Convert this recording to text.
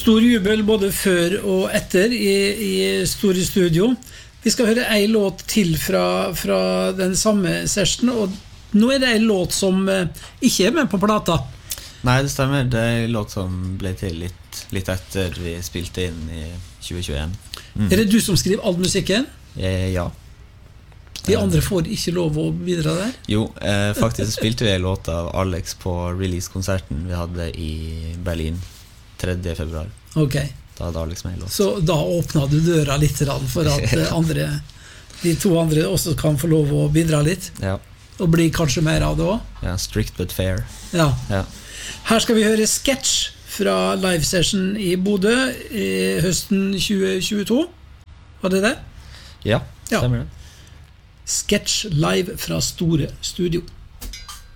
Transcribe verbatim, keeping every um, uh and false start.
Stor jubel både før og etter i, i Store Studio. Vi skal høre en låt til fra, fra den samme session, og nå er det en låt som ikke er med på plata. Nei, det stemmer. Det er en låt som ble til litt, litt etter vi spilte inn i tjue tjueen. Mm. Er det du som skriver all musikken? Eh, ja. De andre får ikke lov å bidra der? Jo, eh, faktisk spilte vi en låt av Alex på release-konserten vi hadde i Berlin tredje februar. Ok. Da hadde Alex med en låt. Så da åpnet du døra litt for at andre, de to andre også kan få lov å bidra litt? Ja. Og bli kanskje mer av det også? Ja, strict but fair. Ja. Ja. Her skal vi høre Sketch fra live session i Bodø i høsten tjue tjueto. Var det det? Ja, stemmer det. Sketch live fra Store Studio.